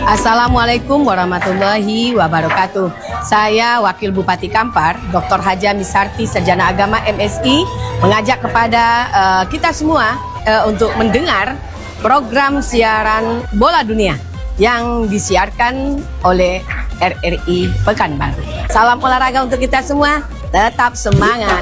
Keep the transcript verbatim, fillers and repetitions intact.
Assalamualaikum warahmatullahi wabarakatuh. Saya Wakil Bupati Kampar, Doktor Haja Misarti, Sarjana Agama M Si, mengajak kepada uh, kita semua uh, untuk mendengar program siaran Bola Dunia yang disiarkan oleh R R I Pekanbaru. Salam olahraga untuk kita semua, tetap semangat.